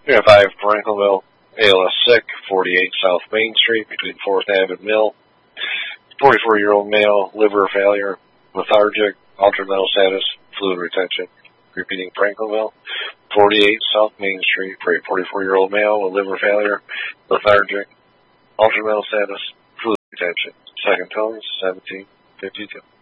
Yeah, 5 Parenkleville, ALS sick, 48 South Main Street between 4th Ave and Mill. 44-year-old male, liver failure, lethargic, altered mental status, fluid retention. Repeating Parenkleville, 48 South Main Street, 44-year-old male with liver failure, lethargic, altered mental status, fluid retention. Second tones, 1752.